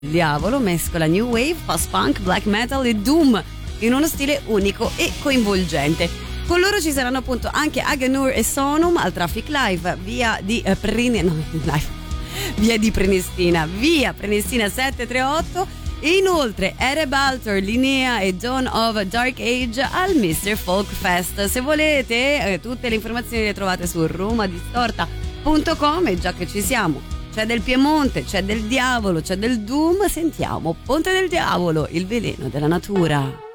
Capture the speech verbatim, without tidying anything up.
Il Diavolo mescola new wave, post-punk, black metal e doom in uno stile unico e coinvolgente. Con loro ci saranno appunto anche Agenur e Sonum al Traffic Live, via di eh, Prine, no, live, via di Prenestina, via Prenestina settecentotrentotto. E inoltre Erebaltor, Linnea e Dawn of Dark Age al mister Folk Fest. Se volete, eh, tutte le informazioni le trovate su romadistorta punto com. E già che ci siamo, c'è del Piemonte, c'è del Diavolo, c'è del Doom, sentiamo Ponte del Diavolo, il veleno della natura.